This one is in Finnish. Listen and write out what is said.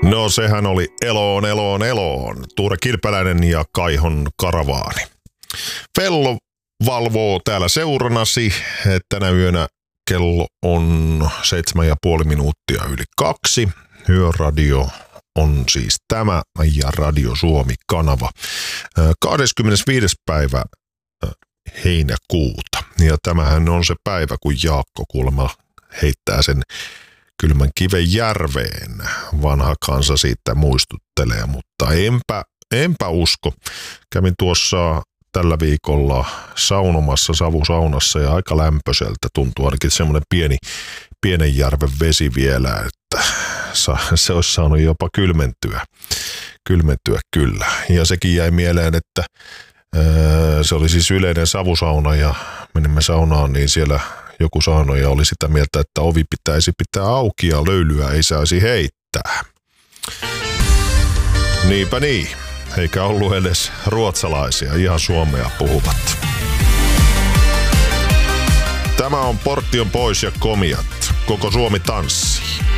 No sehän oli eloon. Tuure Kirpeläinen ja Kaihon karavaani. Fello valvoo täällä seuranasi. Tänä yönä kello on 7,5 minuuttia yli 2. Yöradio on siis tämä ja Radio Suomi-kanava. 25. päivä heinäkuuta. Ja tämähän on se päivä, kun Jaakko kuulemma heittää sen kylmän kiven järveen. Vanha kansa siitä muistuttelee, mutta enpä usko. Kävin tuossa tällä viikolla saunomassa savusaunassa ja aika lämpöiseltä tuntuu ainakin semmoinen pienen järven vesi vielä, että se olisi saanut jopa kylmentyä kyllä. Ja sekin jäi mieleen, että se oli siis yleinen savusauna ja menimme saunaan, niin siellä joku saunoja oli sitä mieltä, että ovi pitäisi pitää auki ja löylyä ei saisi heittää. Niinpä niin, eikä ollut edes ruotsalaisia, ihan suomea puhuvat. Tämä on Portti on pois ja komiat. Koko Suomi tanssii.